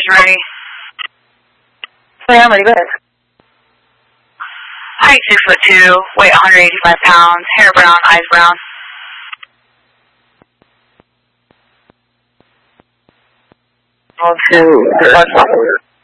ready. Hey, I'm ready, go ahead. Height 6'2", weight 185 pounds, hair brown, eyes brown. On to the